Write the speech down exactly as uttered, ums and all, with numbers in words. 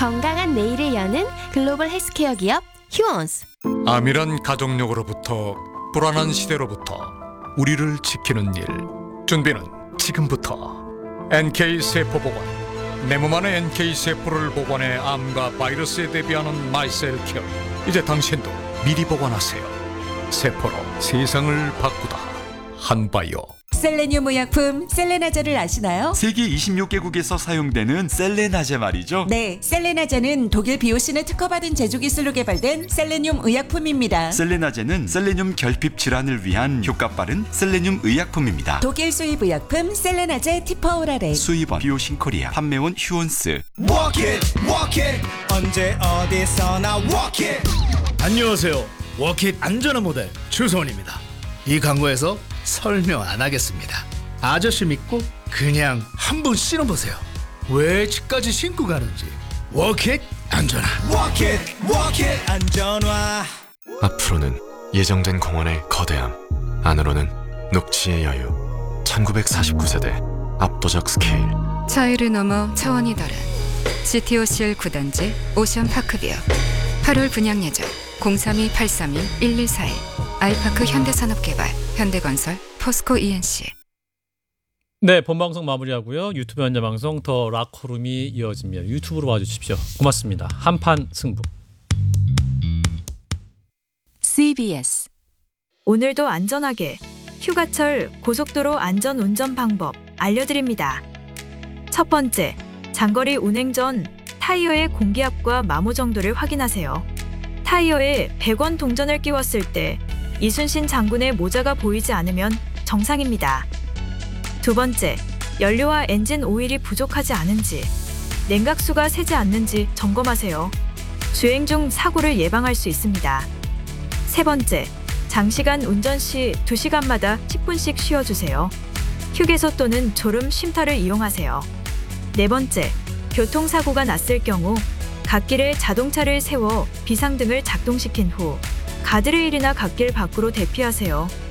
건강한 내일을 여는 글로벌 헬스케어 기업 휴원스. 암이란 가족력으로부터 불안한 시대로부터 우리를 지키는 일. 준비는 지금부터. 엔케이 세포보관. 내 몸 안의 엔케이 세포를 보관해 암과 바이러스에 대비하는 마이셀케어. 이제 당신도 미리 보관하세요. 세포로 세상을 바꾸다. 한바이오. 셀레늄 의약품 셀레나제를 아시나요? 세계 이십육 개국에서 사용되는 셀레나제 말이죠. 네, 셀레나제는 독일 비오신을 특허받은 제조 기술로 개발된 셀레늄 의약품입니다. 셀레나제는 셀레늄 결핍 질환을 위한 효과 빠른 셀레늄 의약품입니다. 독일 수입 의약품 셀레나제 티퍼오랄에 수입원 비오신 코리아, 판매원 휴원스. Walk it, walk it. 언제 어디서나 walk it. 안녕하세요. 워킷 안전한 모델 주소원입니다. 이 광고에서 설명 안 하겠습니다. 아저씨 믿고 그냥 한번 신어보세요. 왜 집까지 신고 가는지. 워킷 안전한. Walk it, walk it. 안전화. 앞으로는 예정된 공원의 거대함, 안으로는 녹지의 여유. 천구백사십구 세대 압도적 스케일. 차이를 넘어 차원이 다른 지티오씨엘 구 단지 오션파크뷰. 팔월 분양 예정 공삼이 팔삼이 일일사일. 아이파크 현대산업개발, 현대건설, 포스코 이엔씨. 네, 본방송 마무리하고요. 유튜브 현장방송 더 락커룸이 이어집니다. 유튜브로 와주십시오. 고맙습니다. 한판 승부. 씨비에스. 오늘도 안전하게 휴가철 고속도로 안전 운전 방법 알려드립니다. 첫 번째, 장거리 운행 전 타이어의 공기압과 마모 정도를 확인하세요. 타이어에 백 원 동전을 끼웠을 때 이순신 장군의 모자가 보이지 않으면 정상입니다. 두 번째, 연료와 엔진 오일이 부족하지 않은지, 냉각수가 새지 않는지 점검하세요. 주행 중 사고를 예방할 수 있습니다. 세 번째, 장시간 운전 시 두 시간마다 십 분씩 쉬어주세요. 휴게소 또는 졸음 쉼터를 이용하세요. 네 번째, 교통사고가 났을 경우 갓길에 자동차를 세워 비상등을 작동시킨 후 가드레일이나 갓길 밖으로 대피하세요.